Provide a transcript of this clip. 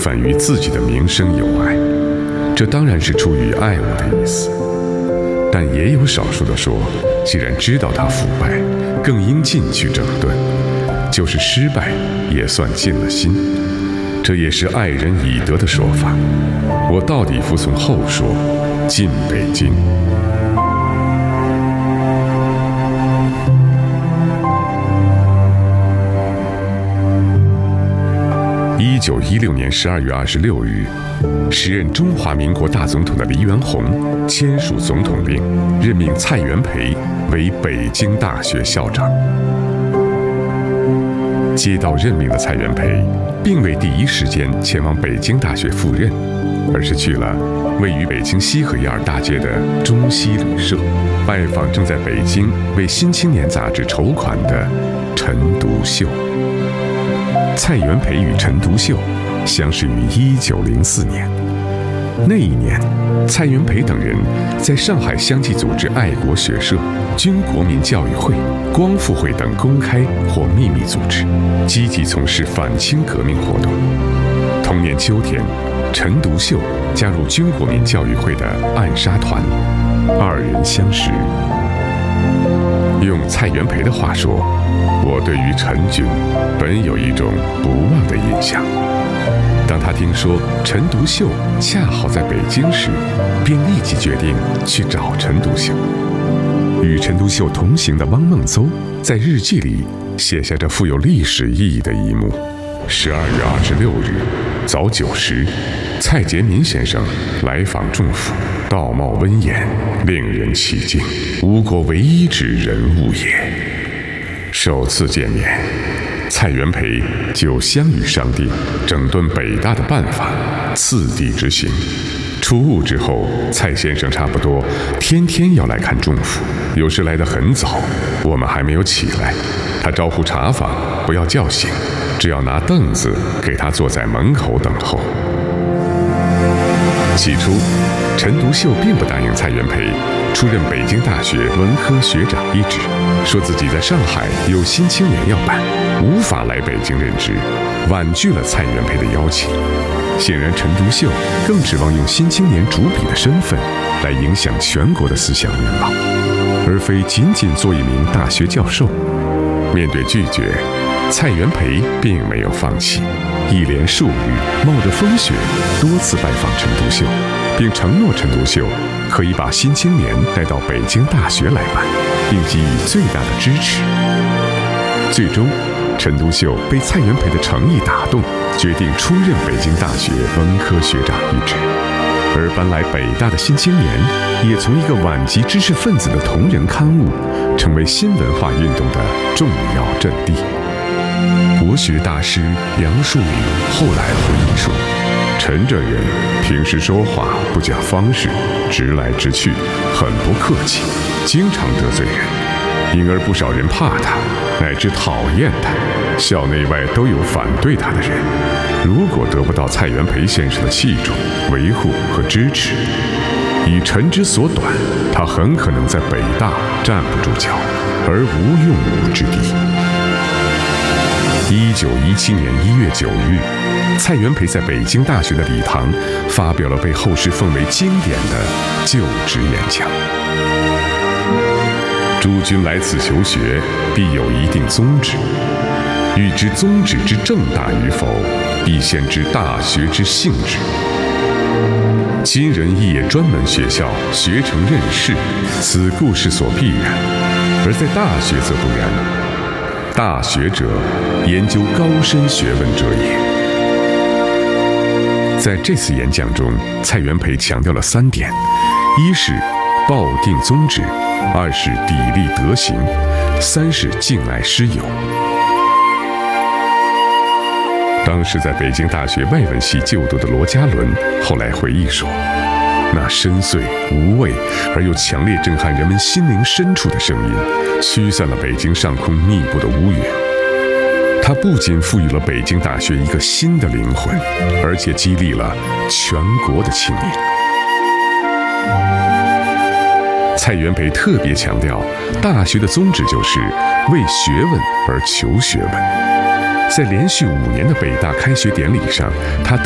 反于自己的名声有碍，这当然是出于爱我的意思。但也有少数的说，既然知道他腐败，更应进去整顿，就是失败也算尽了心，这也是爱人以德的说法。我到底服从后说，进北京。1916年12月26日，时任中华民国大总统的黎元洪签署总统令，任命蔡元培为北京大学校长。接到任命的蔡元培，并未第一时间前往北京大学赴任，而是去了位于北京西河1·2大街的中西旅社，拜访正在北京为《新青年》杂志筹款的陈独秀。蔡元培与陈独秀相识于1904年，那一年，蔡元培等人在上海相继组织爱国学社、军国民教育会、光复会等公开或秘密组织，积极从事反清革命活动。同年秋天，陈独秀加入军国民教育会的暗杀团，二人相识。用蔡元培的话说，我对于陈军本有一种不忘的印象。当他听说陈独秀恰好在北京时，便立即决定去找陈独秀。与陈独秀同行的汪孟邹在日记里写下这富有历史意义的一幕：12月26日早9时，蔡杰民先生来访仲府，道貌温严，令人起敬，吴国唯一之人物也。首次见面，蔡元培就相与商定整顿北大的办法，次第执行。出务之后，蔡先生差不多天天要来看仲府，有时来得很早，我们还没有起来，他招呼茶坊不要叫醒，只要拿凳子给他坐在门口等候。起初，陈独秀并不答应蔡元培出任北京大学文科学长一职，说自己在上海有《新青年》要办，无法来北京任职，婉拒了蔡元培的邀请。显然，陈独秀更指望用《新青年》主笔的身份来影响全国的思想面貌，而非仅仅做一名大学教授。面对拒绝，蔡元培并没有放弃，一连数日冒着风雪多次拜访陈独秀，并承诺陈独秀可以把《新青年》带到北京大学来办，并给予最大的支持。最终，陈独秀被蔡元培的诚意打动，决定出任北京大学文科学长一职。而搬来北大的《新青年》也从一个晚集知识分子的同人刊物，成为新文化运动的重要阵地。国学大师梁漱溟后来回忆说，陈这人平时说话不讲方式，直来直去，很不客气，经常得罪人，因而不少人怕他，乃至讨厌他，校内外都有反对他的人。如果得不到蔡元培先生的器重、维护和支持，以陈之所短，他很可能在北大站不住脚，而无用武之地。1917年1月9日，蔡元培在北京大学的礼堂发表了被后世奉为经典的就职演讲。诸君来此求学，必有一定宗旨。欲知宗旨之正大与否，必先知大学之性质。今人亦也专门学校，学成任士，此故事所必然；而在大学则不然。大学者，研究高深学问者也。在这次演讲中，蔡元培强调了3点：一是抱定宗旨，2是砥砺德行，3是敬爱师友。当时在北京大学外文系就读的罗家伦后来回忆说，那深邃无味而又强烈震撼人们心灵深处的声音，驱散了北京上空密布的乌云。它不仅赋予了北京大学一个新的灵魂，而且激励了全国的青年。蔡元培特别强调，大学的宗旨就是为学问而求学问。在连续5年的北大开学典礼上，他